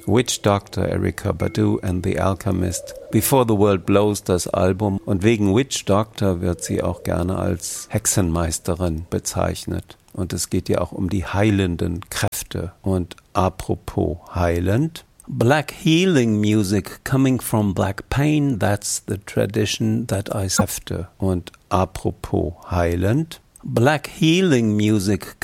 Witch Doctor, Erykah Badu and the Alchemist. Before the World Blows, das Album. Und wegen Witch Doctor wird sie auch gerne als Hexenmeisterin bezeichnet. Und es geht ja auch um die heilenden Kräfte. Und apropos heilend, Black healing music coming from black pain, that's the tradition that I have. Und apropos heilend, Black healing music